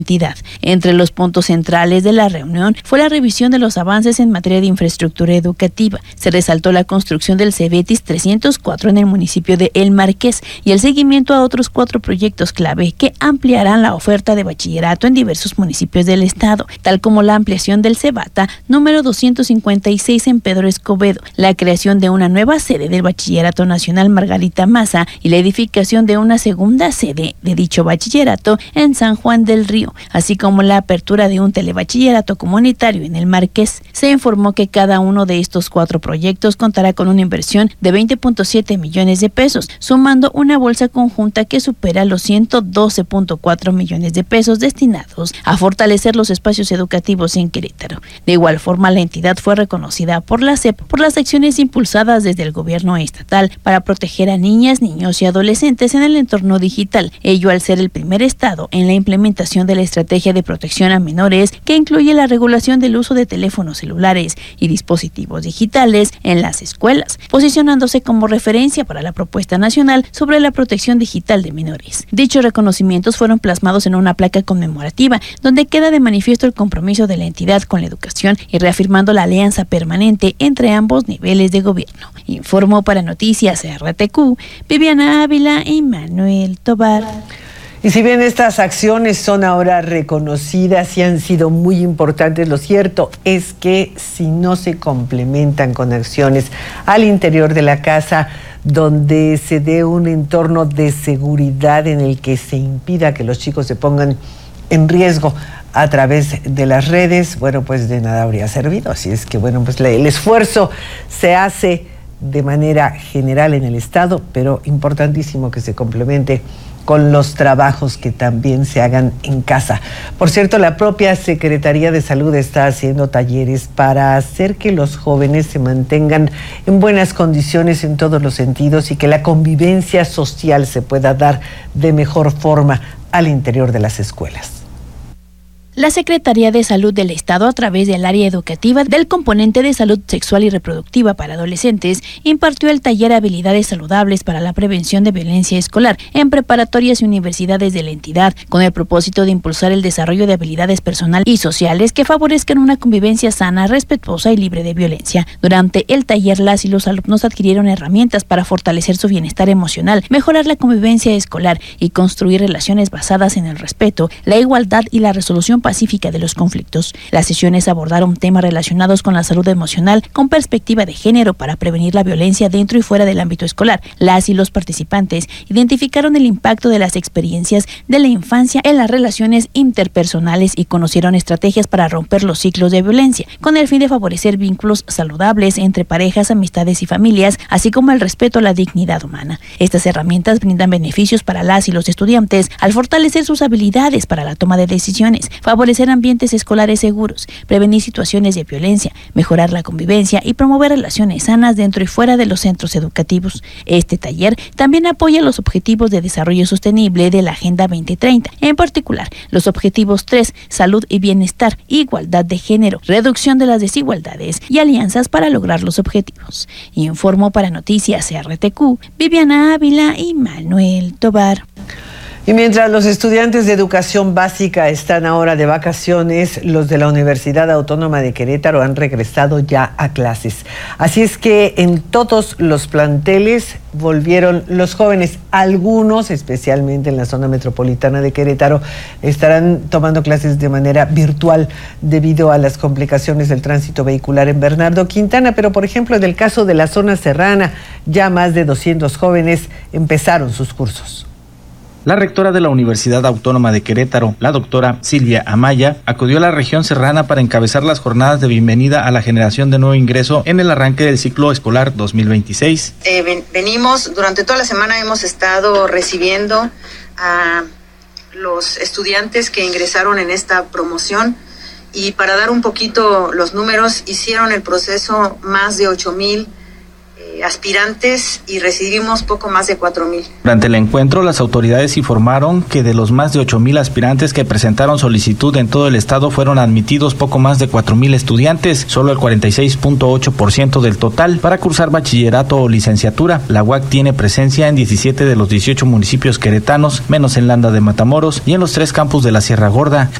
entidad. Entre los puntos centrales de la reunión fue la revisión de los avances en materia de infraestructura educativa. Se resaltó la construcción del Cebetis 304 en el municipio de El Marqués y el seguimiento a otros 4 proyectos clave que ampliarán la oferta de bachillerato en diversos municipios del estado, tal como la ampliación del Cebata número 256 en Pedro Escobedo, la creación de una nueva sede del Bachillerato Nacional Margarita Maza y la edificación de una segunda sede de dicho bachillerato en San Juan del Río, así como la apertura de un telebachillerato comunitario en El Marqués. Se informó que cada uno de estos 4 proyectos contará con una inversión de 20.7 millones de pesos, sumando una bolsa conjunta que supera los 112.4 millones de pesos destinados a fortalecer los espacios educativos en Querétaro. De igual forma, la entidad fue reconocida por la SEP por las acciones impulsadas desde el gobierno estatal para proteger a niñas, niños y adolescentes en el entorno digital, ello al ser el primer estado en la implementación de la estrategia de protección a menores que incluye la regulación del uso de teléfonos celulares y dispositivos digitales en las escuelas, posicionándose como referencia para la propuesta nacional sobre la protección digital de menores. Dichos reconocimientos fueron plasmados en una placa conmemorativa donde queda de manifiesto el compromiso de la entidad con la educación y reafirmando la alianza permanente entre ambos niveles de gobierno. Informó para Noticias RTQ, Viviana Ávila y Manuel Tobar. Y si bien estas acciones son ahora reconocidas y han sido muy importantes, lo cierto es que si no se complementan con acciones al interior de la casa, donde se dé un entorno de seguridad en el que se impida que los chicos se pongan en riesgo a través de las redes, bueno, pues de nada habría servido. Así es que, bueno, pues el esfuerzo se hace de manera general en el estado, pero importantísimo que se complemente con los trabajos que también se hagan en casa. Por cierto, la propia Secretaría de Salud está haciendo talleres para hacer que los jóvenes se mantengan en buenas condiciones en todos los sentidos y que la convivencia social se pueda dar de mejor forma al interior de las escuelas. La Secretaría de Salud del Estado, a través del área educativa del componente de salud sexual y reproductiva para adolescentes, impartió el taller Habilidades Saludables para la Prevención de Violencia Escolar en preparatorias y universidades de la entidad, con el propósito de impulsar el desarrollo de habilidades personales y sociales que favorezcan una convivencia sana, respetuosa y libre de violencia. Durante el taller, las y los alumnos adquirieron herramientas para fortalecer su bienestar emocional, mejorar la convivencia escolar y construir relaciones basadas en el respeto, la igualdad y la resolución pacífica de los conflictos. Las sesiones abordaron temas relacionados con la salud emocional con perspectiva de género para prevenir la violencia dentro y fuera del ámbito escolar. Las y los participantes identificaron el impacto de las experiencias de la infancia en las relaciones interpersonales y conocieron estrategias para romper los ciclos de violencia, con el fin de favorecer vínculos saludables entre parejas, amistades y familias, así como el respeto a la dignidad humana. Estas herramientas brindan beneficios para las y los estudiantes al fortalecer sus habilidades para la toma de decisiones, favorecer ambientes escolares seguros, prevenir situaciones de violencia, mejorar la convivencia y promover relaciones sanas dentro y fuera de los centros educativos. Este taller también apoya los objetivos de desarrollo sostenible de la Agenda 2030, en particular los objetivos 3, salud y bienestar, igualdad de género, reducción de las desigualdades y alianzas para lograr los objetivos. Informó para Noticias RTQ, Viviana Ávila y Manuel Tobar. Y mientras los estudiantes de educación básica están ahora de vacaciones, los de la Universidad Autónoma de Querétaro han regresado ya a clases. Así es que en todos los planteles volvieron los jóvenes. Algunos, especialmente en la zona metropolitana de Querétaro, estarán tomando clases de manera virtual debido a las complicaciones del tránsito vehicular en Bernardo Quintana. Pero, por ejemplo, en el caso de la zona serrana, ya más de 200 jóvenes empezaron sus cursos. La rectora de la Universidad Autónoma de Querétaro, la doctora Silvia Amaya, acudió a la región serrana para encabezar las jornadas de bienvenida a la generación de nuevo ingreso en el arranque del ciclo escolar 2026. Venimos, durante toda la semana hemos estado recibiendo a los estudiantes que ingresaron en esta promoción y para dar un poquito los números, hicieron el proceso más de 8,000 aspirantes y recibimos poco más de 4,000. Durante el encuentro, las autoridades informaron que de los más de 8,000 aspirantes que presentaron solicitud en todo el estado fueron admitidos poco más de 4,000 estudiantes, solo el 46.8% del total para cursar bachillerato o licenciatura. La UAC tiene presencia en 17 de los 18 municipios queretanos, menos en Landa de Matamoros y en los 3 campus de la Sierra Gorda.